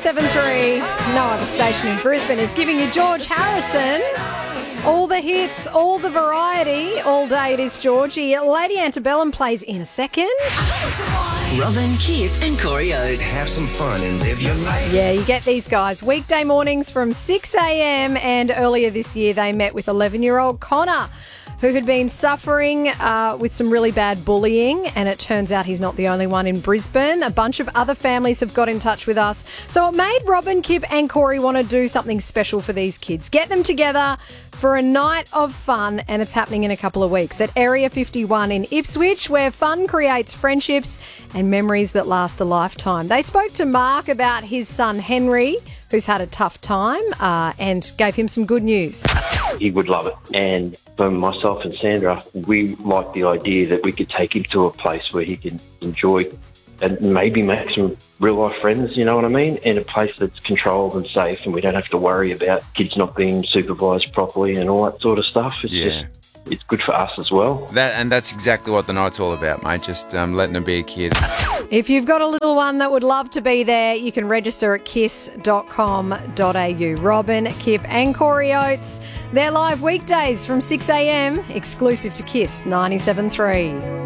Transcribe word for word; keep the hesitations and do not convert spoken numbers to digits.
ninety-seven point three, no other station in Brisbane, is giving you George Harrison. All the hits, all the variety, all day it is Georgie. Lady Antebellum plays in a second. Robin, Kip and Corey Oates. Have some fun and live your life. Yeah, you get these guys weekday mornings from six a.m. and earlier this year they met with eleven-year-old Connor, who had been suffering uh, with some really bad bullying, and it turns out he's not the only one in Brisbane. A bunch of other families have got in touch with us. So it made Robin, Kip and Corey want to do something special for these kids. Get them together for a night of fun, and it's happening in a couple of weeks at Area fifty-one in Ipswich, where fun creates friendships and memories that last a lifetime. They spoke to Mark about his son Henry, who's had a tough time, uh, and gave him some good news. He would love it. And for myself and Sandra, we like the idea that we could take him to a place where he can enjoy and maybe make some real-life friends, you know what I mean, in a place that's controlled and safe, and we don't have to worry about kids not being supervised properly and all that sort of stuff. It's Yeah. just, it's good for us as well. That and that's exactly what the night's all about, mate. Just um, letting them be a kid. If you've got a little one that would love to be there, you can register at kiss dot com dot a u. Robin, Kip and Corey Oates, they're live weekdays from six a.m, exclusive to Kiss ninety-seven point three.